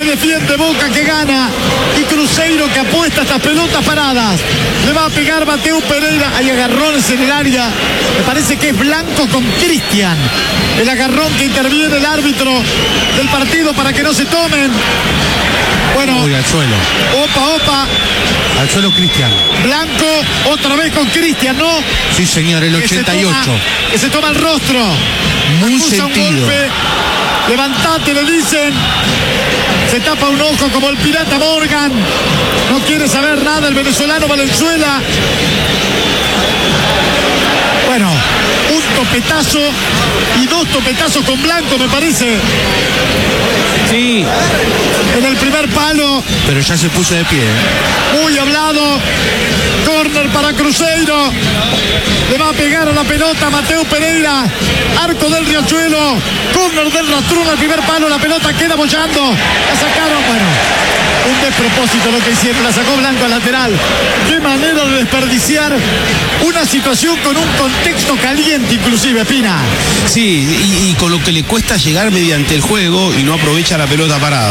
defiende Boca que gana y Cruzeiro que apuesta a estas pelotas paradas. Le va a pegar Mateo Pereira. Hay agarrones en el área. Me parece que es Blanco con Cristian. El agarrón que interviene el árbitro del partido para que no se tomen. Bueno, uy, al suelo. Opa. Al suelo Cristian. Blanco, otra vez con Cristian, ¿no? Sí, señor, el 88. Que se toma el rostro. Muy Acusa sentido. Un golpe. Levantate, le dicen. Se tapa un ojo como el pirata Morgan. No quiere saber nada el venezolano Valenzuela. Bueno, un topetazo y dos topetazos con Blanco, me parece. Sí. En el primer palo. Pero ya se puso de pie. Muy hablado. Córner para Cruzeiro. Le va a pegar a la pelota Mateo Pereira. Arco del Riachuelo. Córner del Rastruna. El primer palo. La pelota queda bollando. La sacaron. Bueno, un despropósito lo que hicieron. La sacó Blanco al lateral. Qué manera de desperdiciar una situación con un contexto caliente, inclusive, Pina. Sí, y con lo que le cuesta llegar mediante el juego y no aprovecha la pelota parada.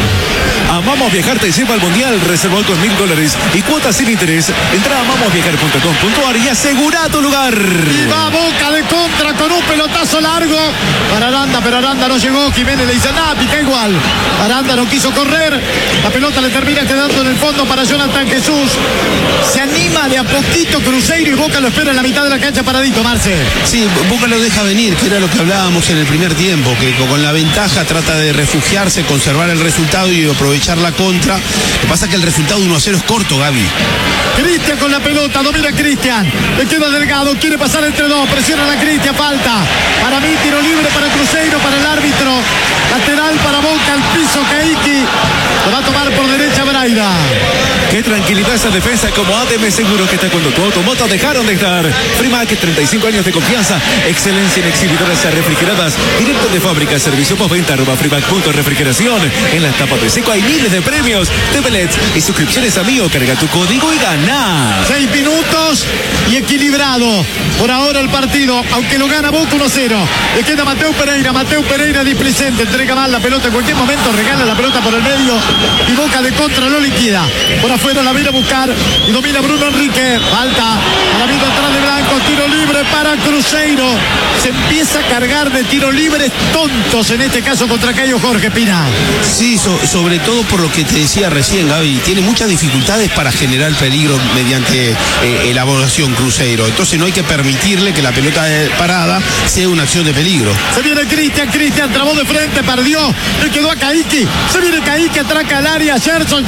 Amamos Viajar te lleva al Mundial, reservó con $1000 y cuotas sin interés. Entra a amamosviajar.com.ar y asegura tu lugar. Y va Boca de contra con un pelotazo largo para Aranda, pero Aranda no llegó. Jiménez le dice, nada, pica igual. Aranda no quiso correr. La pelota le termina quedando en el fondo para Jonathan Jesús. Se anima de a poquito Cruzeiro y Boca lo espera en la mitad de la cancha paradito, Marce. Sí, Boca lo deja venir, que era lo que hablábamos en el primer tiempo, que con la ventaja trata de refugiarse, conservar el resultado y aprovechar la contra. Lo que pasa es que el resultado 1-0 es corto, Gaby. Cristian con la pelota, domina Cristian. Le queda Delgado, quiere pasar entre dos, presiona a Cristian, falta. Para mí, tiro libre para Cruzeiro, para el árbitro. Lateral para Boca, al piso Caiki. Lo va a tomar por derecha Braida. Qué tranquilidad esa defensa, como ADM Seguro que está cuando tu automoto dejaron de estar. Primac, 35 años de confianza, excelencia en exhibidoras refrigeradas, directo de fábrica, servicio postventa, @primac.refrigeración. En las tapas de seco hay miles de premios, de billets y suscripciones a Mío. Carga tu código y gana. 6 minutos y equilibrado por ahora el partido, aunque lo gana Boca 1-0. Le queda Mateo Pereira displicente, entrega mal la pelota en cualquier momento, regala la pelota por el medio y Boca de contra lo liquida. Por afuera la viene a buscar y domina Bruno Enrique. Falta a la vida atrás de Blanco, tiro libre para Cruzeiro. Se empieza a cargar de tiro libres tontos, en este caso contra Cayo Jorge Pina. Sí, sobre todo por lo que te decía recién, Gaby, tiene muchas dificultades para generar peligro mediante elaboración Cruzeiro. Entonces no hay que permitirle que la pelota parada sea una acción de peligro. Se viene Cristian trabó de frente, perdió, le quedó a Caiki. Se viene Caiki, atraca al área, Gerson,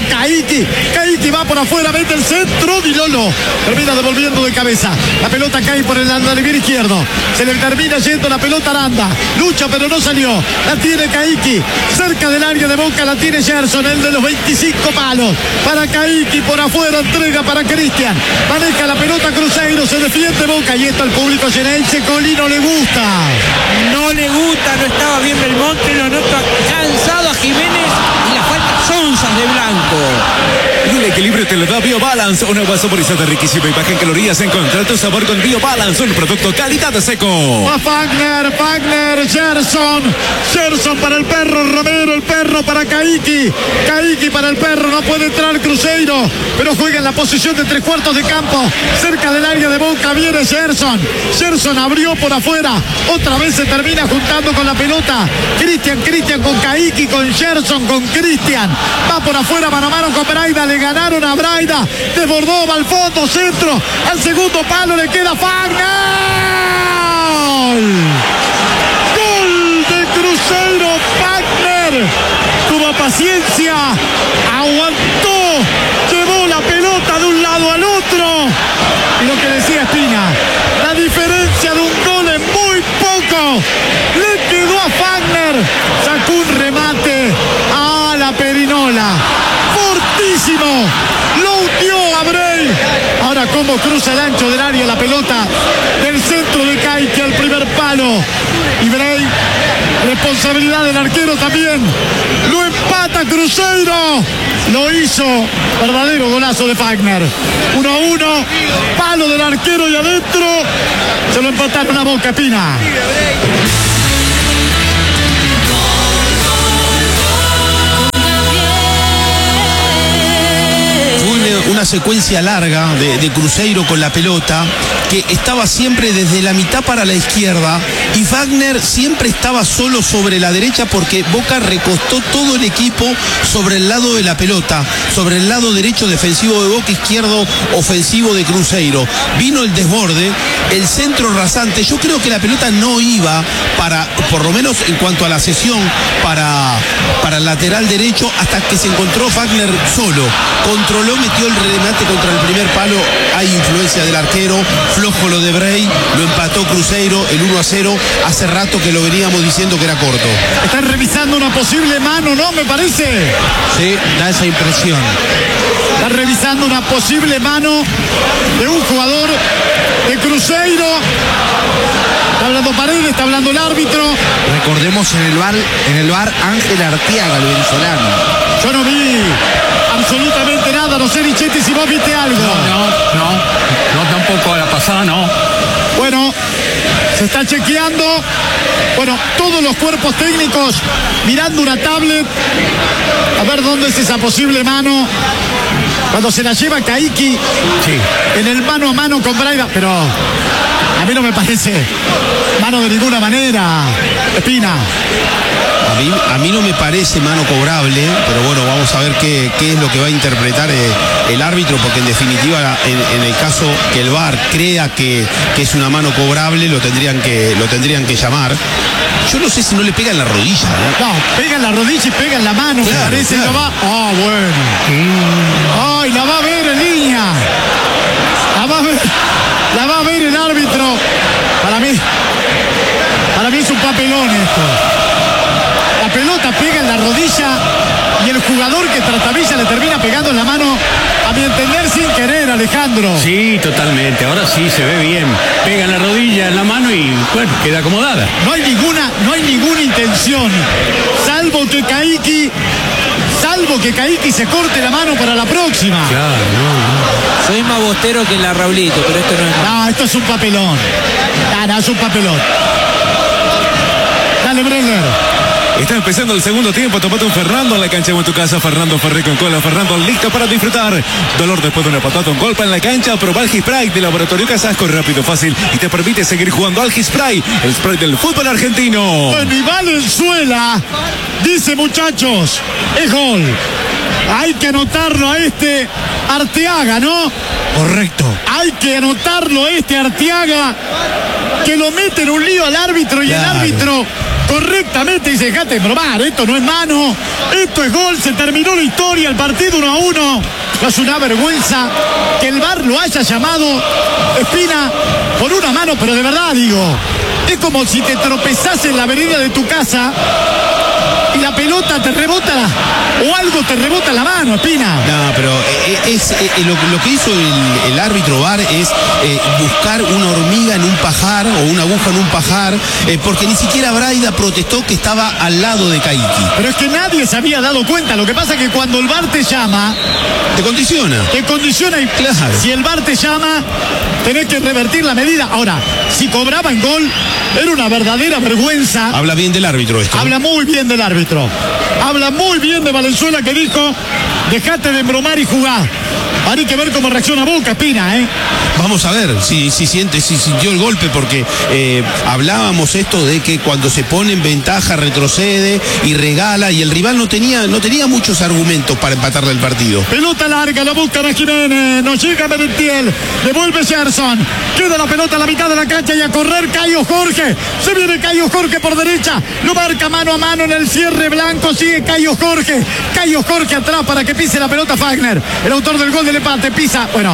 Caiki va por afuera, mete el centro, Di Lolo termina devolviendo de cabeza. La pelota cae por el andarivier izquierdo. Se le termina yendo la pelota a Aranda. Lucha, pero no salió. La tiene Caiki. Cerca del área de Boca la tiene Gerson, el de los 25 palos. Para Caiki, por afuera, entrega para Cristian. Maneja la pelota Cruzeiro, se defiende Boca. Y esto al público llenaense Colino le gusta. No le gusta, no estaba bien Belmonte, lo noto cansado a Jiménez y las faltas sonzas de Blanco. Y el equilibrio te lo da BioBalance, una agua saborizada riquísima y baja en calorías. Encuentra tu sabor con BioBalance, un producto calidad de seco. A Wagner, Gerson para el perro, Romero, el perro para Caiki para el perro, no puede entrar Cruzeiro, pero juega en la posición de 3/4 de campo, cerca del área de Boca, viene Gerson abrió por afuera, otra vez se termina juntando con la pelota, Cristian con Caiki, con Gerson, con Cristian, va por afuera, mano a mano con Braida, le ganaron a Braida, desbordó, va al fondo, centro, al segundo palo le queda Wagner. Gol de Cruzeiro, Wagner. Tuvo paciencia, aguantó, llevó la pelota de un lado al otro. Y lo que decía Espina, la diferencia de un gol es muy poco. Le quedó a Wagner, sacó un remate a la perinola. Fortísimo, lo hundió a Bray. Ahora cómo cruza el ancho del área la pelota del centro de Caiki al primer palo. Y Bray, responsabilidad del arquero también. Lo empata Cruzeiro. Lo hizo, verdadero golazo de Wagner. 1-1, palo del arquero y adentro. Se lo empataron a Boca, Pina. una secuencia larga de Cruzeiro con la pelota, que estaba siempre desde la mitad para la izquierda, y Wagner siempre estaba solo sobre la derecha porque Boca recostó todo el equipo sobre el lado de la pelota, sobre el lado derecho defensivo de Boca, izquierdo ofensivo de Cruzeiro. Vino el desborde, el centro rasante. Yo creo que la pelota no iba para, por lo menos en cuanto a la cesión, para el lateral derecho, hasta que se encontró Wagner solo. Controló, metió el remate contra el primer palo. Hay influencia del arquero, flojo lo de Bray, lo empató Cruzeiro, el 1-0. Hace rato que lo veníamos diciendo que era corto. Están revisando una posible mano, ¿no? Me parece. Sí, da esa impresión. Están revisando una posible mano de un jugador de Cruzeiro. Está hablando Paredes, está hablando el árbitro. Recordemos en el bar Ángel Arteaga, el venezolano. Yo no vi absolutamente nada, no sé, Richetti, si vos viste algo. No, tampoco a la pasada, no. Bueno, se está chequeando. Bueno, todos los cuerpos técnicos mirando una tablet. A ver dónde es esa posible mano. Cuando se la lleva Caicchi, sí, en el mano a mano con Braida, pero a mí no me parece mano de ninguna manera, Espina. A mí no me parece mano cobrable, pero bueno, vamos a ver qué es lo que va a interpretar el árbitro, porque en definitiva, en el caso que el VAR crea que es una mano cobrable, lo tendrían que llamar. Yo no sé si no le pega en la rodilla, ¿no? No, pega en la rodilla y pega en la mano, claro, me parece, claro. Va. Ah, bueno. Ay, la va a ver en línea. La va a ver el árbitro. Para mí es un papelón esto. La pelota pega en la rodilla y el jugador que Trastavilla le termina pegando en la mano, a mi entender, sin querer, Alejandro. Sí, totalmente. Ahora sí se ve bien. Pega en la rodilla, en la mano y bueno, queda acomodada. No hay ninguna intención, salvo que Caicchi se corte la mano para la próxima. Claro, no. Soy más bostero que la Raulito, pero esto no es. No, esto es un papelón. No, es un papelón. Dale, Brenner. Está empezando el segundo tiempo. Tomate un Fernando en la cancha o en tu casa. Fernando Ferré con cola. Fernando listo para disfrutar. Dolor después de una patada, un golpe en la cancha. Proba Algispray de Laboratorio Casasco. Rápido, fácil y te permite seguir jugando Algispray, el spray del fútbol argentino. Bueno, y Valenzuela dice, muchachos, es gol. Hay que anotarlo a este Arteaga, ¿no? Correcto. Hay que anotarlo a este Arteaga, que lo mete en un lío al árbitro y claro. El árbitro correctamente dice, dejate de bromar, esto no es mano, esto es gol, se terminó la historia, el partido 1-1. Es una vergüenza que el VAR lo haya llamado, Espina, por una mano, pero de verdad digo, es como si te tropezás en la vereda de tu casa y la pelota te rebota o algo te rebota en la mano, Espina. No, pero lo que hizo el árbitro VAR es buscar una hormiga en un pajar o una aguja en un pajar, porque ni siquiera Braida protestó que estaba al lado de Caicchi. Pero es que nadie se había dado cuenta. Lo que pasa es que cuando el VAR te llama, te condiciona. Te condiciona y claro. Si el VAR te llama, tenés que revertir la medida. Ahora, si cobraban gol, era una verdadera vergüenza. Habla bien del árbitro esto. Habla muy bien del árbitro. Habla muy bien de Valenzuela, que dijo, dejate de embromar y jugar. Hay que ver cómo reacciona Boca, Espina, ¿eh? Vamos a ver si sintió el golpe, porque hablábamos esto de que cuando se pone en ventaja retrocede y regala, y el rival no tenía muchos argumentos para empatarle el partido. Pelota larga, la busca a Jiménez, nos llega Merentiel, devuelve Gerson, queda la pelota a la mitad de la cancha y a correr Caio Jorge, se viene Caio Jorge por derecha, lo marca mano a mano en el cierre blanco, sigue Caio Jorge atrás para que pise la pelota Wagner, el autor del gol del empate, pisa, bueno,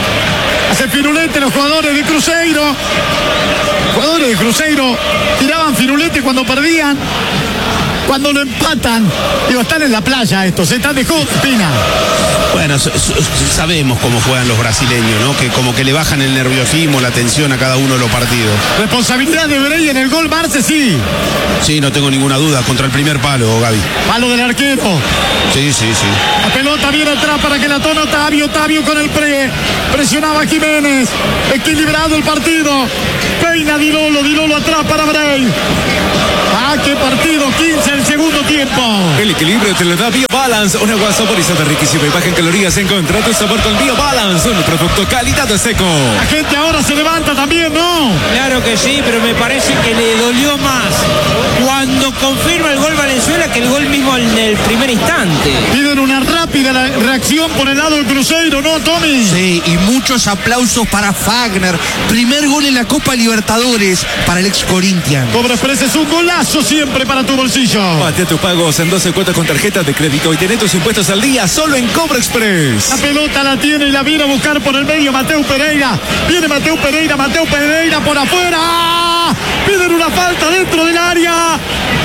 hace firulete los jugadores de Cruzeiro. Jugadores de Cruzeiro tiraban firulete cuando perdían, cuando lo empatan. Digo, están en la playa estos, están de Espina. Bueno, sabemos cómo juegan los brasileños, ¿no? Que como que le bajan el nerviosismo, la tensión a cada uno de los partidos. Responsabilidad de Bray en el gol, Marce, sí. Sí, no tengo ninguna duda, contra el primer palo, Gaby. Palo del arquero. Sí. La pelota viene atrás para que la tome Otavio. Otavio con el presionaba a Jiménez. Equilibrado el partido. Peina Di Lolo atrás para Bray. Qué partido, 15 el segundo tiempo. El equilibrio te lo da BioBalance, un agua saborizada riquísima y baja en calorías. Encontrá tu sabor con BioBalance, un producto calidad de seco. La gente ahora se levanta también, ¿no? Claro que sí, pero me parece que le dolió más cuando confirma el gol Valenzuela que el gol mismo en el primer instante. Piden una rápida reacción por el lado del Cruzeiro, ¿no, Tommy? Sí, y muchos aplausos para Fagner. Primer gol en la Copa Libertadores para el ex Corinthians. Cobra Express es un golazo siempre para tu bolsillo. Patea tus pagos en 12 cuotas con tarjeta de crédito y tenés tus impuestos al día solo en Cobra Express. La pelota la tiene y la viene a buscar por el medio Mateu Pereira. Viene Mateu Pereira por afuera. Piden una falta dentro del área.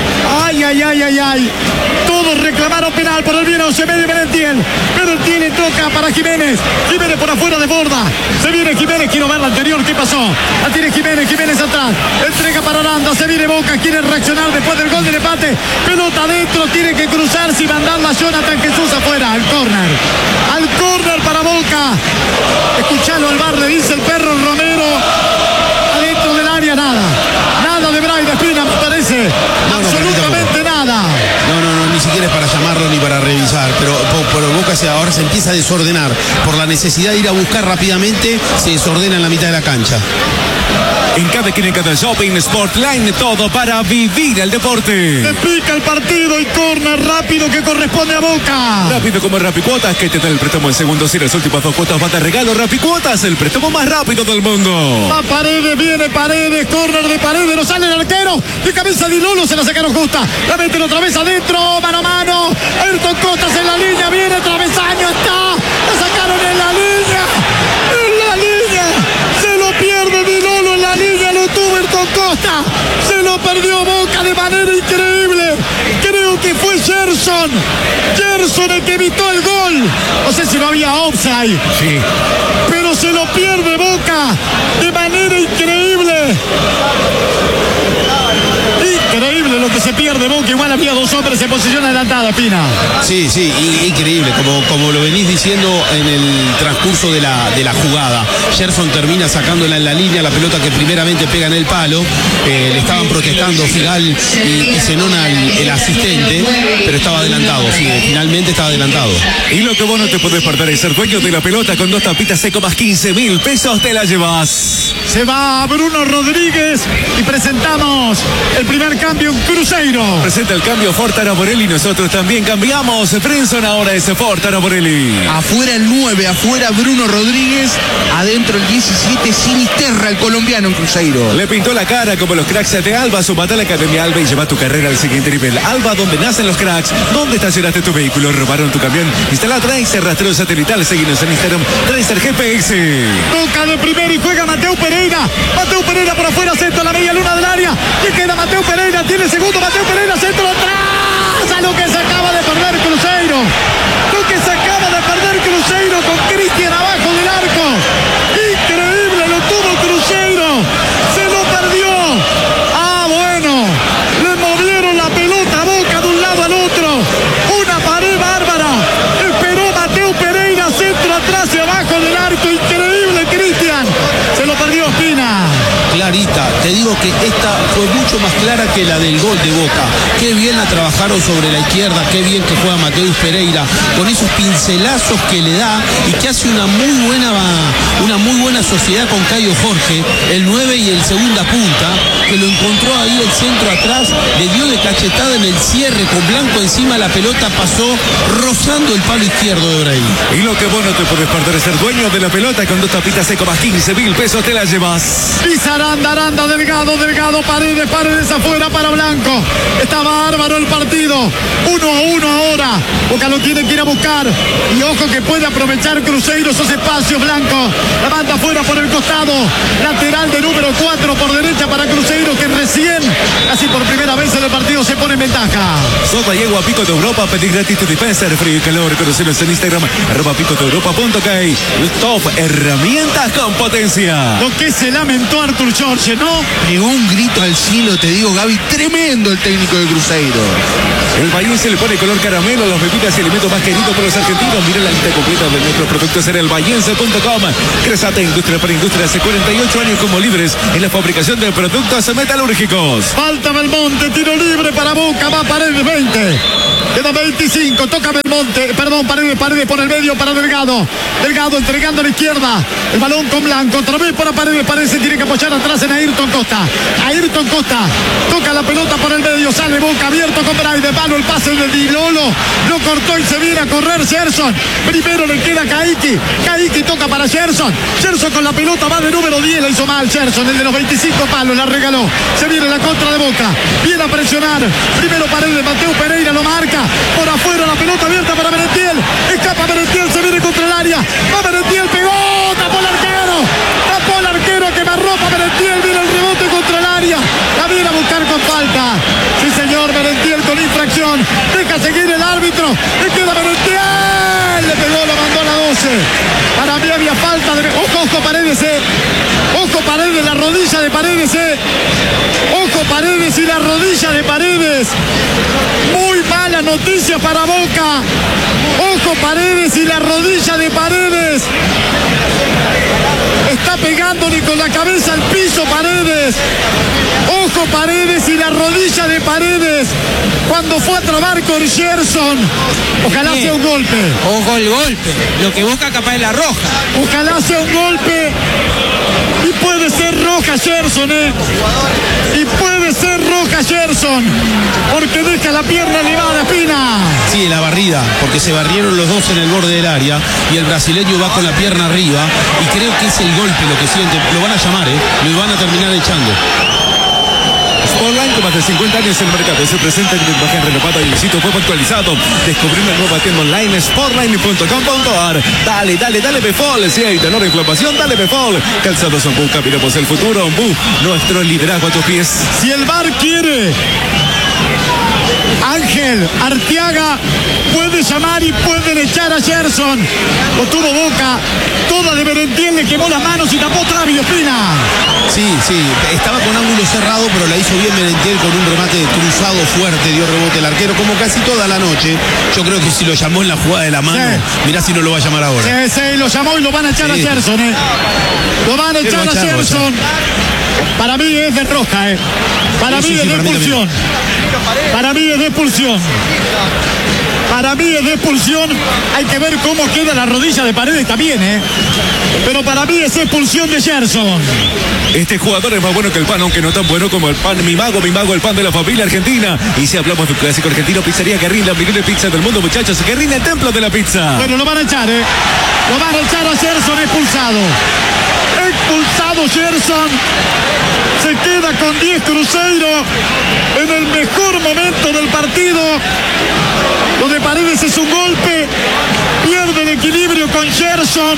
Ay. Todos reclamaron penal por el bien o se medio Merentiel le toca para Jiménez por afuera de borda. Se viene Jiménez, quiero ver la anterior, ¿qué pasó? La tiene Jiménez atrás. Entrega para Aranda, se viene Boca, quiere reaccionar después del gol del empate. Pelota adentro, tiene que cruzarse y mandarla a Jonathan Jesús afuera, al córner para Boca. Escuchalo al bar, le dice el perro Romero. Adentro del área nada de Bray de Espina, me parece. Absolutamente nada. No, ni siquiera es para llamarlo ni para revisar, pero Boca ahora se empieza a desordenar por la necesidad de ir a buscar rápidamente, se desordena en la mitad de la cancha. En cada esquina, en cada shopping, Sportline, todo para vivir el deporte. Se pica el partido y córner rápido que corresponde a Boca. Rápido como Rapicuotas, que te da el préstamo en segundos y las últimas 2 cuotas va de regalo. Rapicuotas, el préstamo más rápido del mundo. Va Paredes, viene Paredes, córner de Paredes, no sale el arquero. De cabeza Di Lolo, se la sacaron justa. La meten otra vez adentro, mano a mano. Ayrton Costas en la línea, viene travesaño, está. La sacaron en la línea. Se lo pierde Di Lolo en la línea, lo tuvo Ayrton Costa. Se lo perdió Boca de manera increíble. Creo que fue Gerson el que evitó el gol. No sé si no había offside. Sí. Pero se lo pierde Boca de manera increíble. Increíble lo que se pierde Boca. Igual había 2 hombres en posición adelantada, Pina. Sí, increíble. Como lo venís diciendo en el transcurso de la jugada. Gerson termina sacándola en la línea, la pelota que primeramente pega en el palo. Le estaban protestando Figal y Zenona, el asistente, pero estaba adelantado. Sí, finalmente estaba adelantado. Y lo que vos no te podés perder es ser dueño de la pelota con 2 tapitas seco más 15.000 pesos, te la llevas. Se va Bruno Rodríguez y presentamos el primer cambio en Cruzeiro. Presenta el cambio Ford Taraborelli, nosotros también cambiamos. Brenson ahora es Ford Taraborelli. Afuera el 9, afuera Bruno Rodríguez, adentro el 17 Sinisterra, el colombiano en Cruzeiro. Le pintó la cara como los cracks de Alba, sumate a la Academia Alba y lleva tu carrera al siguiente nivel. Alba, donde nacen los cracks, donde estacionaste tu vehículo, robaron tu camión. Instala Tracer, rastreo satelital, seguinos en Instagram, Tracer GPS. Toca de primero y juega Mateu Pereira por afuera, centro a la media luna del área. Y queda Mateu Pereira, tiene segundo Mateu Pereira, centro atrás. A lo que se acaba de perder Cruzeiro. Con Cristian abajo del arco. Increíble, lo tuvo Cruzeiro. Se lo perdió. Bueno, le movieron la pelota a Boca de un lado al otro. Una pared bárbara. Esperó Mateu Pereira, centro atrás y abajo del arco. Increíble, Cristian. Se lo perdió Espina. Clarita, te digo que esta fue mucho más clara que la del gol de Boca. Qué bien la trabajaron sobre la izquierda, qué bien que juega Mateus Pereira, con esos pincelazos que le da y que hace una muy buena sociedad con Caio Jorge, el 9 y el segunda punta, que lo encontró ahí el centro atrás, le dio de cachetada en el cierre, con Blanco encima, la pelota pasó rozando el palo izquierdo de Bray. Y lo que vos no te podés perder es ser dueño de la pelota con 2 tapitas seco más 15.000 pesos, te la llevas. Pisa Aranda, Delgado, Paredes afuera para Blanco. Está bárbaro el partido. 1-1 ahora. Boca lo tiene que ir a buscar. Y ojo que puede aprovechar Cruzeiro esos espacios. Blanco la manda afuera por el costado. Lateral de número 4 por derecha para Cruzeiro, que recién, casi por primera vez en el partido, se pone en ventaja. Soda y agua Pico de Europa, pedí gratis tu dispenser, frío y calor, conocelos en Instagram, @picoteuropa.k. Top herramientas con potencia. Lo que se lamentó Artur Jorge, ¿no? Pegó un grito al cielo, te digo, Gaby, tremendo el técnico de Cruzeiro. El país se le pone color caramelo, las bebidas y alimentos más queridos por los argentinos. Mira la lista completa de nuestros productos en elbayense.com. Cresate Industria para Industria hace 48 años como líderes en la fabricación de productos metalúrgicos. Falta Belmonte, tiro libre para Boca, va Paredes 20. Queda 25, toca Belmonte, perdón, Paredes por el medio para Delgado. Delgado entregando a la izquierda. El balón con Blanco, otra vez para Paredes se tiene que apoyar atrás en Ayrton Costa. Ayrton Costa toca la pelota por el medio, sale Boca abierto con Bray de palo, el pase de Di Lolo. Lo cortó y se viene a correr Gerson. Primero le queda Caiki. Caiki toca para Gerson. Gerson con la pelota va de número 10, la hizo mal Gerson, el de los 25 palos, la regaló. Se viene la contra de Boca. Viene a presionar. Primero Paredes, Mateo Pereira lo marca. Por afuera la pelota abierta para Merentiel. Escapa Merentiel, se viene contra el área. Va Merentiel, pegó, tapó el arquero. Tapó el arquero que arropa Merentiel. Viene el rebote contra el área. La viene a buscar con falta. Sí señor, Merentiel con infracción. Deja seguir el árbitro. Le queda Merentiel. Le pegó, lo mandó a la 12. Para mí había falta de... Ojo Paredes, Ojo Paredes, la rodilla de Paredes, Ojo Paredes y la rodilla de Paredes. Muy mala noticia para Boca. Ojo Paredes y la rodilla de Paredes. Está pegándole con la cabeza al piso Paredes. Ojo Paredes y la rodilla de Paredes. Cuando fue a trabar con Gerson. Ojalá sea un golpe. Ojo el golpe. Lo que Boca capaz es la roja. Ojalá sea un golpe. Y puede ser roja Gerson, Y puede ser roja Gerson. Porque deja la pierna elevada, Espina. Sí, la barrida, porque se barrieron los dos en el borde del área y el brasileño va con la pierna arriba y creo que es el golpe lo que siente. Lo van a llamar, lo van a terminar echando. Sportline, con más de 50 años en el mercado, se presenta en una imagen renovada y el sitio web actualizado. Descubrir una nueva tienda online, sportline.com.ar. Dale Befol, si hay dolor e inflamación, dale Befol. Calzados Ombú, caminamos el futuro, Ombú, nuestro liderazgo a tus pies. Si el VAR quiere, Ángel Arteaga puede llamar y pueden echar a Gerson. Lo tuvo Boca, toda de Merentiel, le quemó las manos y tapó Travio, Espina. Sí, estaba con ángulo cerrado, pero la hizo bien Merentiel con un remate cruzado fuerte, dio rebote el arquero, como casi toda la noche. Yo creo que si lo llamó en la jugada de la mano, mirá si no lo va a llamar ahora. Sí, lo llamó y lo van a echar a Gerson, Lo van a echar a Gerson. Para mí es de roja, Para mí es de expulsión. Para mí es de expulsión. Para mí es de expulsión. Hay que ver cómo queda la rodilla de Paredes también, Pero para mí es expulsión de Gerson. Este jugador es más bueno que el pan, aunque no tan bueno como el pan. Mi mago, el pan de la familia argentina. Y si hablamos de un clásico argentino, Pizzería Guerrín, la mejor pizza del mundo, muchachos. Guerrín, el templo de la pizza. Bueno, lo van a echar, Lo van a echar a Gerson, expulsado. Expulsado Gerson. Se queda con 10 Cruzeiro en el mejor momento del partido. Lo de Paredes es un golpe. Pierde el equilibrio con Gerson.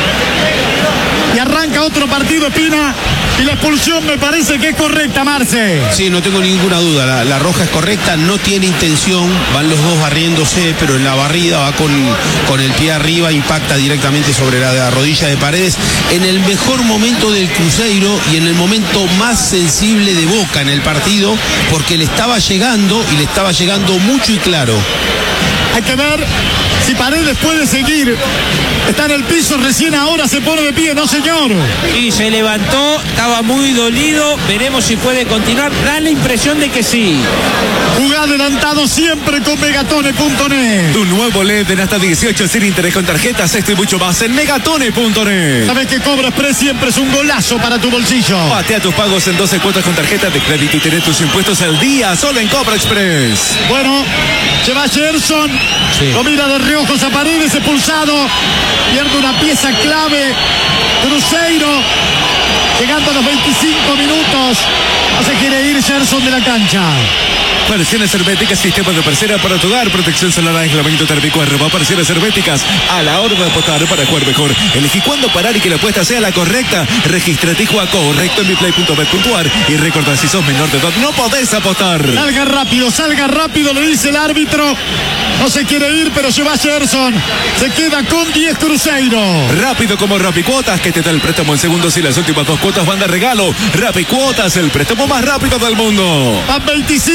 Y arranca otro partido, Espina. Y la expulsión me parece que es correcta, Marce. Sí, no tengo ninguna duda. La roja es correcta, no tiene intención. Van los dos barriéndose, pero en la barrida va con el pie arriba, impacta directamente sobre la rodilla de Paredes. En el mejor momento del Cruzeiro y en el momento más sensible de Boca en el partido, porque le estaba llegando y le estaba llegando mucho y claro. Hay que ver si Paredes puede seguir. Está en el piso, recién ahora se pone de pie, no señor. Y se levantó, estaba muy dolido. Veremos si puede continuar. Da la impresión de que sí. Jugá adelantado siempre con Megatone.net. Tu nuevo LED en hasta 18 sin interés con tarjetas, esto y mucho más en Megatone.net. Sabes que Cobra Express siempre es un golazo para tu bolsillo. Patea tus pagos en 12 cuotas con tarjeta de crédito y tener tus impuestos al día solo en Cobra Express. Bueno, se va Gerson. Sí. Lo mira de reojos a Paredes, expulsado. Pierde una pieza clave. Cruzeiro. Llegando a los 25 minutos. No se quiere ir Gerson de la cancha. Persianas herméticas, sistema de persiana para tu hogar, protección solar, aislamiento térmico, persianas herméticas. A la hora de apostar para jugar mejor, elegí cuándo parar y que la apuesta sea la correcta. Regístrate y juega correcto en miplay.bet.ar. Y recordá, si sos menor de edad, no podés apostar. Salga rápido, le dice el árbitro. No se quiere ir, pero lleva a Gerson. Se queda con 10 Cruzeiro. Rápido como Rapicuotas, que te da el préstamo en segundos y las últimas 2 cuotas van de regalo. Rapicuotas, el préstamo más rápido del mundo. Van 25 y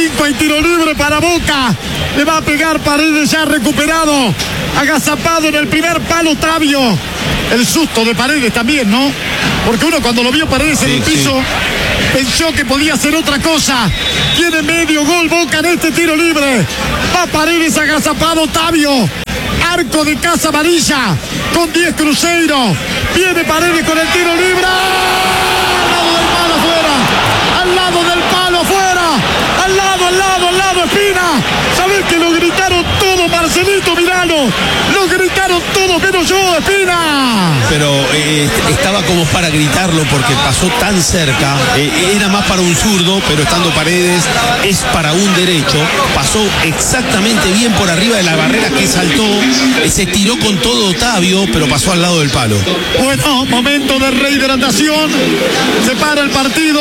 tiro libre para Boca. Le va a pegar Paredes, ya recuperado. Agazapado en el primer palo Otavio. El susto de Paredes también, ¿no? Porque uno cuando lo vio Paredes en el piso pensó que podía hacer otra cosa. Tiene medio gol Boca en este tiro libre. Va Paredes, agazapado Otavio. Arco de Casa Amarilla con 10 Cruzeiro. Viene Paredes con el tiro libre. Al lado del palo afuera. Al lado, Espina. ¿Sabés que lo gritaron todos, Marcelito Milano? Lo gritaron todos menos yo, Espina. Pero estaba como para gritarlo porque pasó tan cerca. Era más para un zurdo, pero estando Paredes es para un derecho. Pasó exactamente bien por arriba de la barrera que saltó. Se tiró con todo Otavio, pero pasó al lado del palo. Bueno, momento de rehidratación. Se para el partido.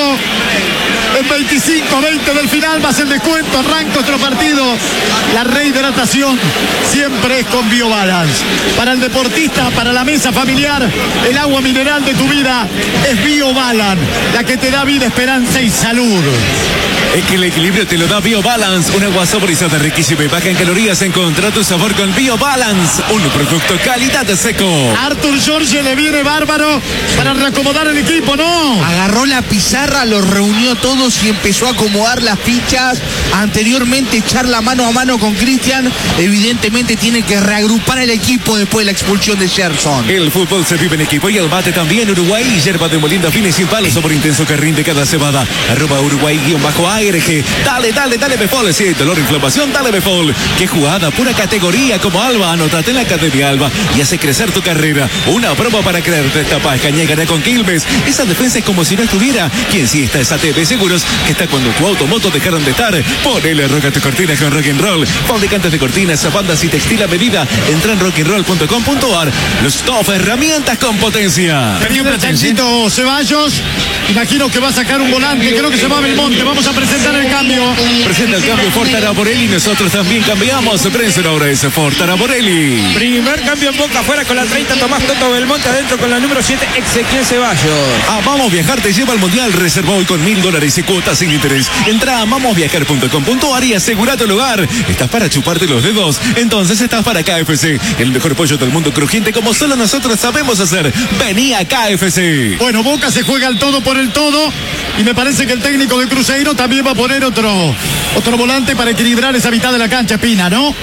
En 25-20 del final, más el descuento, arranca otro partido. La rehidratación siempre es con BioBalance. Para el deportista, para la mesa familiar, el agua mineral de tu vida es BioBalance, la que te da vida, esperanza y salud. Es que el equilibrio te lo da BioBalance, un agua saborizada, riquísima y baja en calorías. Encontrá tu sabor con BioBalance, un producto calidad de seco. Arthur Jorge le viene bárbaro para reacomodar el equipo, ¿no? Agarró la pizarra, los reunió todos y empezó a acomodar las fichas. Anteriormente charla mano a mano con Cristian. Evidentemente tiene que reagrupar el equipo después de la expulsión de Gerson. El fútbol se vive en equipo y el bate también. Uruguay, hierba de molinda fina y sin palo, sabor intenso que rinde cada cebada. @Uruguay_ARG. Dale Befol. Si hay dolor, inflamación, dale Befol. Qué jugada, pura categoría como Alba. Anótate en la Academia Alba y hace crecer tu carrera. Una prueba para creerte. Esta paz Cañé con Quilmes. Esa defensa es como si no estuviera. Quien sí está es ATV Seguros, que está cuando tu automoto dejaron de estar. Ponele roca tu cortina con Rock and Roll. Fabricantes de cortinas, bandas y textil a medida. Entra en rockandroll.com.ar. Los top herramientas con potencia. El Chanchito Ceballos. Imagino que va a sacar un volante. Creo que se va a Belmonte. Vamos a presentar el cambio. Presenta el cambio Ford Araborelli. Nosotros también cambiamos. Prensa ahora es Ford Araborelli. Primer cambio en Boca, afuera con la 30 Tomás Toto Belmonte, adentro con la número 7 Ezequiel Ceballos. Vamos Viajar te lleva al Mundial. Reserva hoy con $1,000 y cuotas sin interés. Entra a mamosviajar.com.ar y asegura tu lugar. ¿Estás para chuparte los dedos? Entonces estás para KFC, el mejor pollo del mundo, crujiente como solo nosotros sabemos hacer. Vení a KFC. Bueno, Boca se juega el todo por el todo y me parece que el técnico de Cruzeiro también va a poner otro volante para equilibrar esa mitad de la cancha, Espina, ¿no?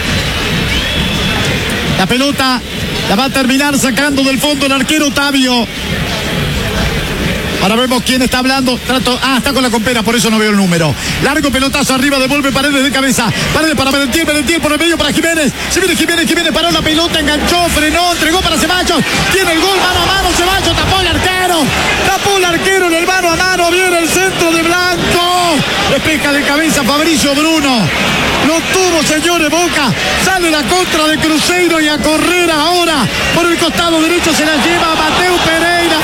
La pelota la va a terminar sacando del fondo el arquero Otavio. Ahora vemos quién está hablando. Está con la compera, por eso no veo el número. Largo pelotazo arriba, devuelve Paredes de cabeza. Paredes para Merentiel por el medio para Jiménez. Se viene Jiménez, paró la pelota, enganchó, frenó, entregó para Ceballos. Tiene el gol, mano a mano, Ceballos, tapó el arquero en el mano a mano. Viene el centro de Blanco. Despeja de cabeza Fabricio Bruno. Lo tuvo, señores, Boca. Sale la contra de Cruzeiro y a correr ahora. Por el costado derecho se la lleva Mateu Pereira.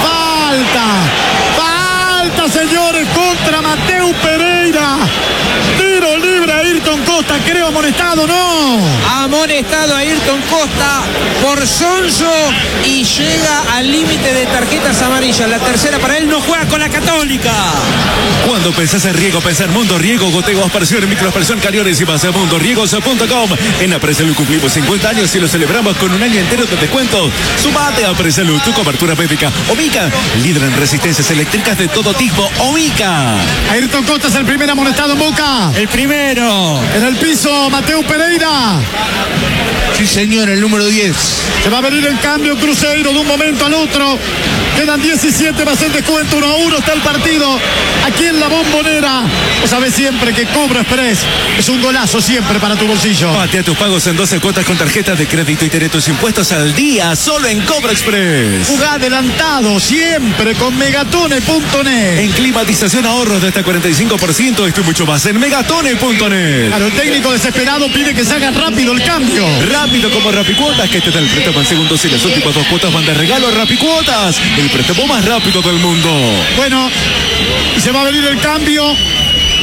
Falta, señores, contra Mateu Pereira. Tiro libre a Ayrton Costa, creo amonestado, ¿no? Amonestado a Ayrton Costa por sonso y llega al límite de tarjetas amarillas. La tercera para él, no juega con la Católica. Cuando pensás en riego, pensá en Mundo Riego, goteo, aspersión, microaspersión, caliones y más a mundoriegos.com. En Apresalud cumplimos 50 años y lo celebramos con un año entero de descuento. Sumate a Apresalud, tu cobertura médica. Omica, líder en resistencias eléctricas de todo tipo. Omica. Ayrton Costa es el primer amonestado en Boca. El primero. En el piso, Mateu Pereira. Sí, señor, el número 10. Se va a venir el cambio Cruzeiro de un momento al otro. Quedan 17 más el descuento, 1-1 está el partido. Aquí en la Bombonera. Vos sabés siempre que Cobro Express es un golazo siempre para tu bolsillo. Patea tus pagos en 12 cuotas con tarjetas de crédito y tener tus impuestos al día solo en Cobro Express. Jugá adelantado siempre con megatone.net. En climatización ahorros de hasta 45%. Esto y mucho más en megatone.net. Claro, el técnico desesperado pide que se haga rápido el cambio. Rápido como Rapicuotas, que te da el préstamo en segundos y las últimas 2 cuotas van de regalo a Rapicuotas, el préstamo más rápido del mundo. Bueno, y se va a venir el cambio.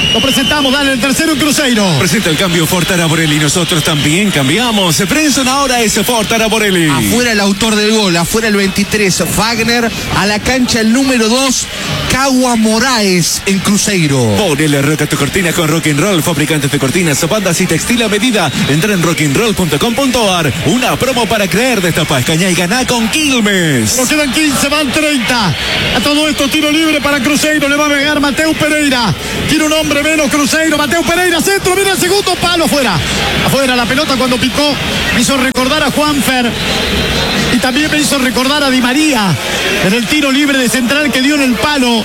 Lo presentamos, dale el tercero en Cruzeiro. Presenta el cambio Ford Taraborelli. Nosotros también cambiamos. Brenson ahora es Ford Taraborelli. Afuera el autor del gol, afuera el 23, Wagner. A la cancha el número 2, Cagua Moraes en Cruzeiro. Ponele roca tu cortina con Rock and Roll, fabricantes de cortinas, bandas y textil a medida. Entra en rockandroll.com.ar. Una promo para creer, destapa Escañá y ganá con Quilmes. Nos quedan 15, van 30. A todo esto, tiro libre para Cruzeiro. Le va a pegar Mateu Pereira. Tiene un hombre menos Cruzeiro. Mateu Pereira, centro, mira el segundo palo, afuera. Afuera la pelota cuando picó. Me hizo recordar a Juanfer. Y también me hizo recordar a Di María en el tiro libre de central que dio en el palo.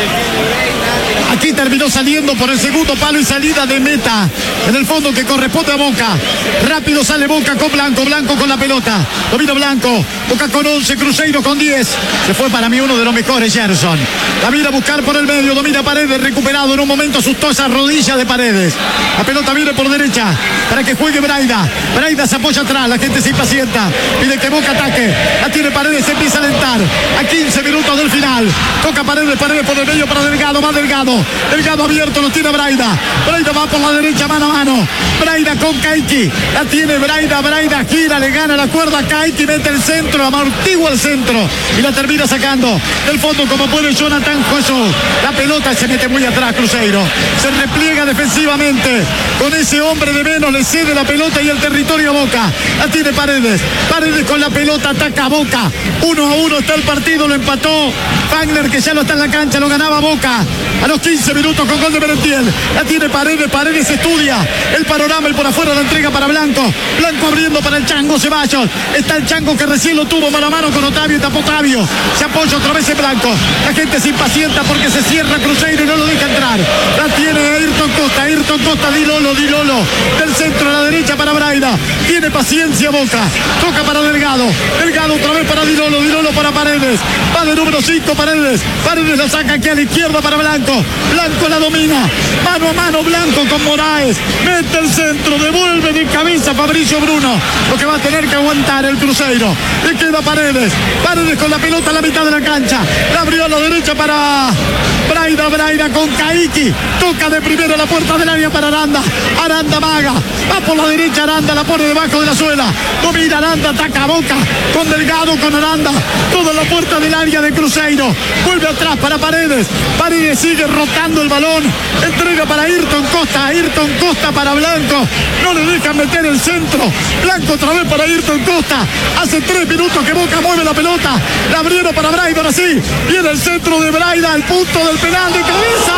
Aquí terminó saliendo por el segundo palo y salida de meta. En el fondo que corresponde a Boca. Rápido sale Boca con Blanco. Blanco con la pelota. Domina Blanco. Boca con 11. Cruzeiro con 10. Se fue para mí uno de los mejores, Gerson. La viene a buscar por el medio. Domina Paredes. Recuperado. En un momento asustó esa rodilla de Paredes. La pelota viene por derecha para que juegue Braida. Braida se apoya atrás. La gente se impacienta. Pide que Boca ataque. La tiene Paredes. Se empieza a alentar. A 15 minutos del final. Toca Paredes. Paredes por el medio para Delgado. Más Delgado. Delgado abierto, lo tiene Braida. Braida va por la derecha, mano a mano. Braida con Kaiki. La tiene Braida. Braida gira, le gana la cuerda a Kaiki. Mete el centro, amortigua el centro. Y la termina sacando del fondo como puede Jonathan Jesús. La pelota se mete muy atrás, Cruzeiro. Se repliega defensivamente. Con ese hombre de menos le cede la pelota y el territorio a Boca. La tiene Paredes. Paredes con la pelota, ataca a Boca. 1-1 está el partido, lo empató Wagner, que ya no está en la cancha, lo ganaba Boca. A los 15 minutos con gol de Merentiel. La tiene Paredes. Paredes estudia el panorama y por afuera la entrega para Blanco. Blanco abriendo para el Chango Ceballos. Está el Chango que recién lo tuvo mano a mano con Otavio y tapó Otavio. Se apoya otra vez en Blanco. La gente se impacienta porque se cierra Cruzeiro y no lo deja entrar. La tiene Ayrton Costa. Ayrton Costa, Di Lolo. Del centro a la derecha para Braida. Tiene paciencia Boca. Toca para Delgado. Delgado otra vez para Di Lolo para Paredes. Va de número 5 Paredes. Paredes la saca aquí a la izquierda para Blanco. Blanco la domina. Mano a mano Blanco con Moraes. Mete el centro. Devuelve de cabeza Fabricio Bruno. Lo que va a tener que aguantar el Cruzeiro. Le queda Paredes. Paredes con la pelota a la mitad de la cancha. La abrió a la derecha para Braida. Braida con Kaiki. Toca de primero la puerta del área para Aranda. Aranda vaga. Va por la derecha Aranda. La pone debajo de la suela. Domina Aranda. Ataca a Boca. Con Delgado, con Aranda. Toda la puerta del área de Cruzeiro. Vuelve atrás para Paredes. Paredes sigue rotando el balón. Entrega para Ayrton Costa. Ayrton Costa para Blanco. No le dejan meter el centro. Blanco otra vez para Ayrton Costa. Hace 3 minutos que Boca mueve la pelota. La abrieron para Braida. Ahora sí. Viene el centro de Braida. Al punto del penal de cabeza.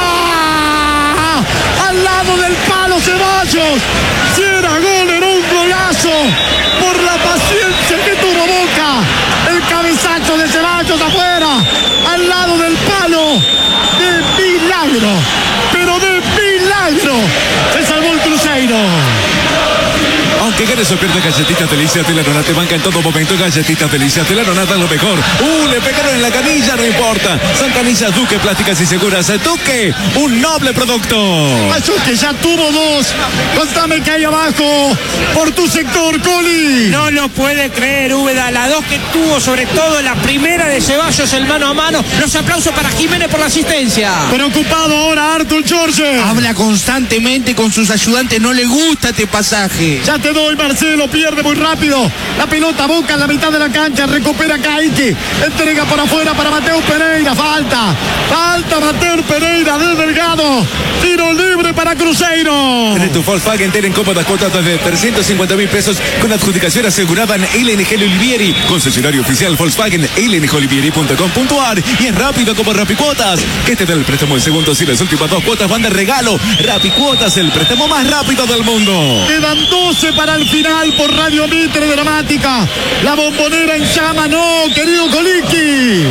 Al lado del palo Ceballos. Si era gol, era un golazo. Por la paciencia que tuvo Boca. El cabezazo de Ceballos afuera. Al lado del palo. De milagro. Pero de milagro. Se salvó el Cruzeiro. Aunque ganes o pierdas, Galletitas Delicias de la Nona te banca en todo momento. Galletitas Delicias de la Nona da lo mejor. Le pegaron en la canilla, no importa. Son canillas Duque, plásticas y seguras. Duque, un noble producto. Que ya tuvo 2. Contame que hay abajo por tu sector, Coli. No lo puede creer, Úbeda. La 2 que tuvo, sobre todo la primera de Ceballos, el mano a mano. Los aplausos para Jiménez por la asistencia. Preocupado ahora Artur Jorge. Habla constantemente con sus ayudantes. No le gusta este pasaje. Ya te doy, Marcelo. Pierde muy rápido. La pelota Boca en la mitad de la cancha. Recupera Kaiki. Entrega por afuera para Mateu Pereira. Falta Mateu Pereira de Delgado. Tiro libre para Cruzeiro. En tu Volkswagen tienen cómodas cuotas de 350.000 pesos con adjudicación asegurada en LNG Olivieri. Concesionario oficial Volkswagen, lngolivieri.com.ar. Y es rápido como Rapicuotas, que te da el préstamo en segundos y las últimas 2 cuotas van de regalo. Rapicuotas, el préstamo más rápido del mundo. Quedan 12 para el final por Radio Mitre Dramática. La Bombonera en llama, no, querido Coliqui.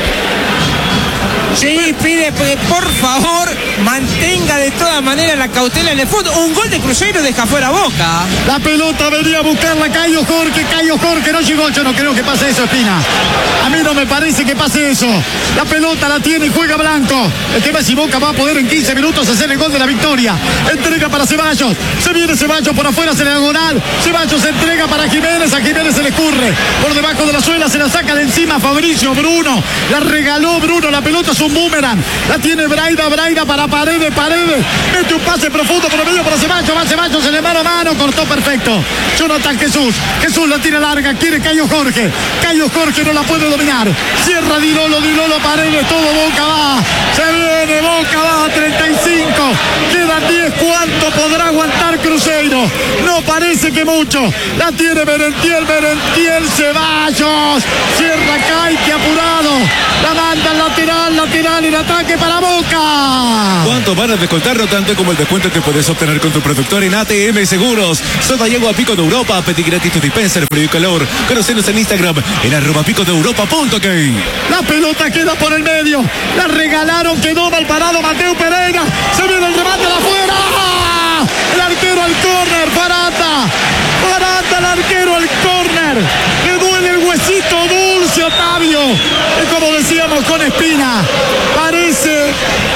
Sí, pide que por favor mantenga de todas maneras la cautela en el fondo. Un gol de Cruzeiro deja fuera Boca. La pelota venía a buscarla Caio Jorge no llegó. Yo no creo que pase eso, Espina. A mí no me parece que pase eso. La pelota la tiene y juega Blanco. El tema es si Boca va a poder en 15 minutos hacer el gol de la victoria. Entrega para Ceballos. Se viene Ceballos por afuera, se le diagonal. Ceballos entrega para Jiménez. A Jiménez se le le escurre por debajo de la suela, se la saca de encima Fabricio Bruno, la regaló Bruno, la pelota es un boomerang, la tiene Braida para Paredes, mete un pase profundo por el medio para Ceballos, va Ceballos, se le mano a mano, cortó perfecto, Jonathan Jesús la tira larga, quiere Cayo Jorge no la puede dominar, cierra Di Lolo Paredes, todo Boca va, se viene Boca va a 35, quedan 10, ¿cuánto podrá aguantar Cruzeiro? No parece que mucho, la tiene Merentiel, Ceballos, cierra Caique apurado, la manda al lateral, el ataque para Boca. ¿Cuánto van a descontarlo? Tanto como el descuento que puedes obtener con tu productor en ATM Seguros. Soda y agua Pico de Europa, pedí gratis tu dispenser, frío y calor. Conocenos en Instagram en @picodeuropa.k. La pelota queda por el medio, la regalaron, quedó mal parado Mateo Pereira, se viene el remate de afuera, el arquero al córner, Barata, el arquero al córner, le duele el huesito dulce Otavio, y como decíamos con Espina, parece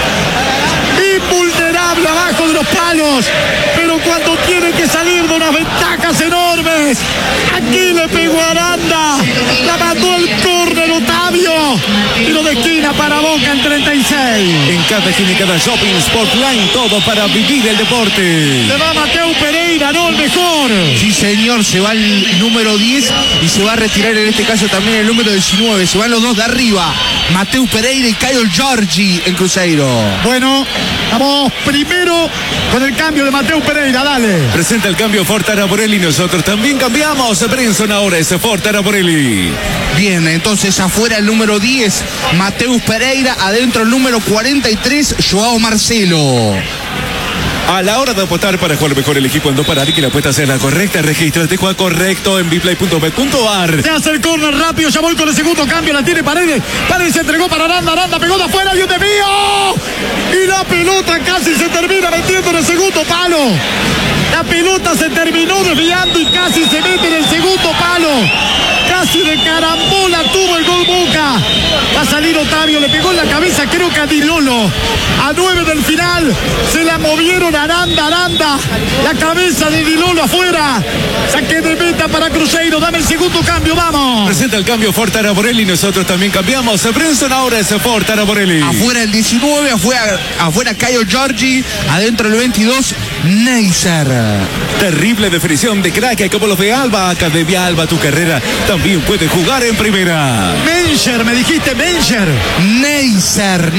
invulnerable abajo de los palos, pero cuando tiene que salir de unas ventajas enormes, aquí le pegó a Aranda, la mandó al córner Otavio, tiro de esquina para Boca en 36. En cada esquina y cada shopping Sportline, todo para vivir el deporte. Se va Mateo Pereira, no el mejor. Sí, señor, se va el número 10 y se va a retirar en este caso también el número 19. Se van los dos de arriba, Mateo Pereira y Caio Jorge en Cruzeiro. Bueno, vamos primero con el cambio de Mateo Pereira, dale. Presenta el cambio Ford Araborelli, nosotros también cambiamos. Brenson ahora es Ford Araborelli. Bien, entonces afuera el número 10, Mateus Pereira, adentro el número 43, Joao Marcelo. A la hora de apostar para jugar mejor el equipo en dos para que la apuesta sea la correcta, regístrate, juega correcto en bplay.bet.ar. Se hace el córner rápido, ya voy con el segundo cambio, la tiene Paredes se entregó para Aranda pegó de afuera, Dios mío, y la pelota casi se termina metiendo en el segundo palo. La pelota se terminó desviando y casi se mete en el segundo palo. Casi de carambola tuvo el gol Boca. Va a salir Otavio, le pegó en la cabeza creo que a Di Lolo. A 9 del final se la movieron a Aranda. La cabeza de Di Lolo afuera. Saque de meta para Cruzeiro. Dame el segundo cambio, vamos. Presenta el cambio Ford Araborelli, nosotros también cambiamos. Brenson ahora es Ford Araborelli. Afuera el 19, afuera Caio Jorge, adentro el 22, Neisser. Terrible definición de crack como los de Alba, Academia Alba, tu carrera también puede jugar en primera. Mencher, me dijiste Mencher. Neisser.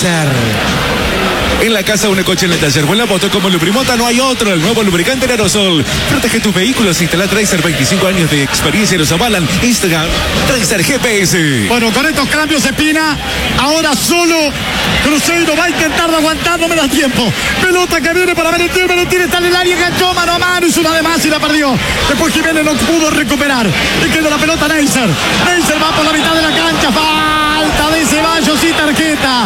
En la casa, una coche en el taller o en la moto como Lubrimota no hay otro. El nuevo lubricante en aerosol. Protege tus vehículos. Instala Tracer, 25 años de experiencia los avalan. Instagram, Tracer GPS. Bueno, con estos cambios, Espina, ahora solo Cruzeiro va a intentar de aguantar, no me da tiempo. Pelota que viene para Merentiel está en el área, enganchó mano a mano, hizo una de más y la perdió. Después Jiménez no pudo recuperar. Le queda la pelota a Neisser va por la mitad de la cancha. Falta de Ceballos y tarjeta.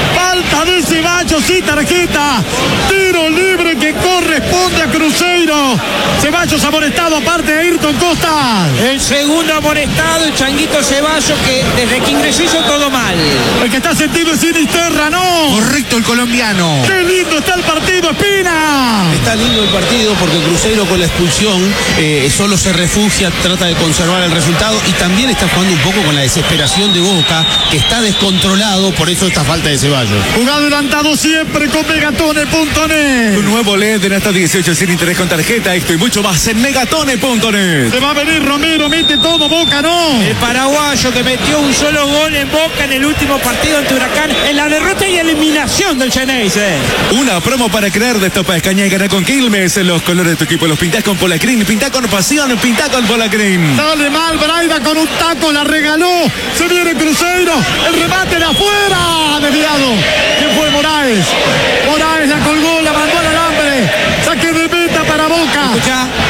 Tiro libre que corresponde a Cruzeiro. Ceballos amonestado, aparte de Ayrton Costa. El segundo amonestado, el Changuito Ceballos, que desde que ingresó hizo todo mal. El que está sentido es Sinisterra, ¿no? Correcto, el colombiano. ¡Qué lindo está el partido, Espina! Está lindo el partido porque Cruzeiro con la expulsión solo se refugia, trata de conservar el resultado y también está jugando un poco con la desesperación de Boca, que está descontrolado, por eso esta falta de Ceballos. Jugado adelantado siempre con Megatone.net. Un nuevo LED en hasta 18 sin interés con tarjeta. Esto y mucho más en Megatone.net. Se va a venir Romero, mete todo Boca, ¿no? El paraguayo que metió un solo gol en Boca en el último partido ante Huracán, en la derrota y eliminación del Geneise. Una promo para crear, destapa Escaña y gana con Quilmes. Los colores de tu equipo los pintás con Polacrin, pintá con pasión, pintá con Polacrin. Sale mal Braida con un taco, la regaló. Se viene Cruzeiro, el remate de afuera, desviado. ¿Quién fue? Moraes la colgó, la mandó al alambre. Saque de meta para Boca. Escuchá.